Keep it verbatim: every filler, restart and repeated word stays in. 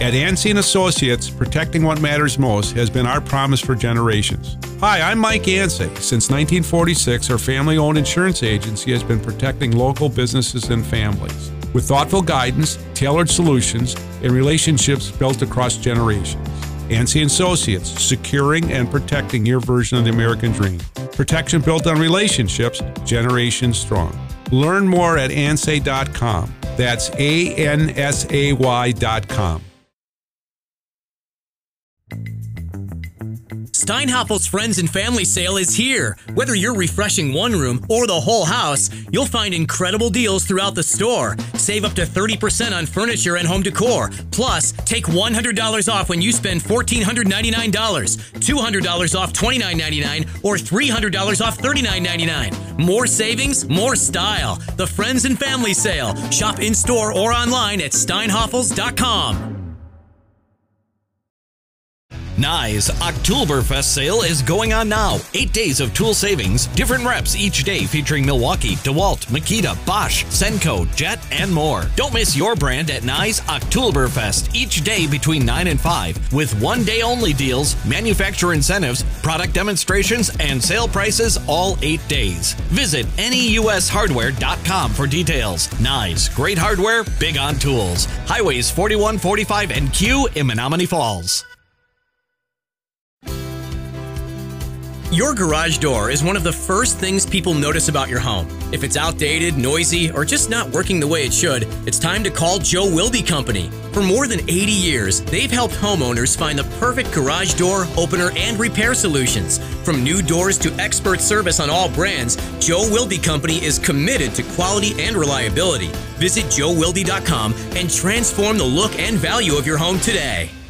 At Ansey and Associates, protecting what matters most has been our promise for generations. Hi, I'm Mike Ansey. Since nineteen forty-six, our family-owned insurance agency has been protecting local businesses and families with thoughtful guidance, tailored solutions, and relationships built across generations. Ansey and Associates, securing and protecting your version of the American dream. Protection built on relationships, generations strong. Learn more at ansay dot com. That's A N S A Y dot com. Steinhaffel's Friends and Family Sale is here. Whether you're refreshing one room or the whole house, you'll find incredible deals throughout the store. Save up to thirty percent on furniture and home decor. Plus, take one hundred dollars off when you spend one thousand four hundred ninety-nine dollars, two hundred dollars off twenty-nine ninety-nine, or three hundred dollars off thirty-nine ninety-nine. More savings, more style. The Friends and Family Sale. Shop in-store or online at steinhaffels dot com. Nye's Oktoberfest sale is going on now. Eight days of tool savings, different reps each day featuring Milwaukee, DeWalt, Makita, Bosch, Senko, Jet, and more. Don't miss your brand at Nye's Oktoberfest each day between nine and five with one-day only deals, manufacturer incentives, product demonstrations, and sale prices all eight days. Visit N E U S hardware dot com for details. Nye's, great hardware, big on tools. Highways forty-one, forty-five, and Q in Menominee Falls. Your garage door is one of the first things people notice about your home. If it's outdated, noisy, or just not working the way it should, it's time to call Joe Wilde Company. For more than eighty years, they've helped homeowners find the perfect garage door, opener, and repair solutions. From new doors to expert service on all brands, Joe Wilde Company is committed to quality and reliability. Visit joe wilde dot com and transform the look and value of your home today.